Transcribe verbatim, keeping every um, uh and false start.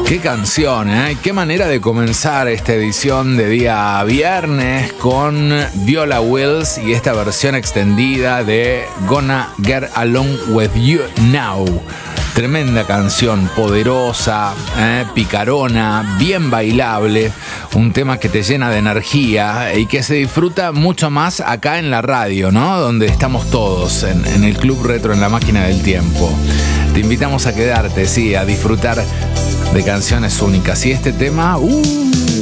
Qué canción, ¿eh? Qué manera de comenzar esta edición de día viernes con Viola Wills y esta versión extendida de Gonna Get Along With You Now. Tremenda canción, poderosa, ¿eh? Picarona, bien bailable, un tema que te llena de energía y que se disfruta mucho más acá en la radio, ¿no? Donde estamos todos, en, en el Club Retro, en la máquina del tiempo. Te invitamos a quedarte, sí, a disfrutar de canciones únicas. Y este tema, uh,